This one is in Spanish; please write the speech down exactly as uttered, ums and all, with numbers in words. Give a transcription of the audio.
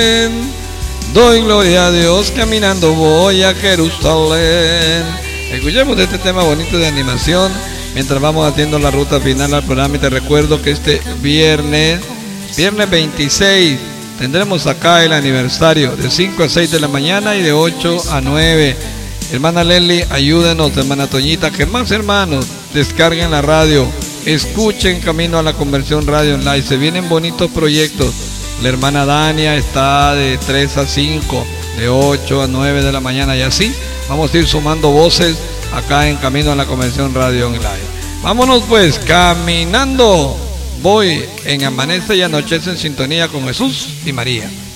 Doy gloria a Dios, caminando voy a Jerusalén. Escuchemos este tema bonito de animación mientras vamos haciendo la ruta final al programa. Y te recuerdo que este viernes, viernes veintiséis, tendremos acá el aniversario de cinco a seis de la mañana y de ocho a nueve. Hermana Leslie, ayúdenos, hermana Toñita, que más hermanos descarguen la radio, escuchen Camino a la Conversión Radio Online. Se vienen bonitos proyectos. La hermana Dania está de tres a cinco, de ocho a nueve de la mañana, y así vamos a ir sumando voces acá en Camino a la Conversión Radio Online. Vámonos pues, caminando voy en Amanece y Anochece en sintonía con Jesús y María.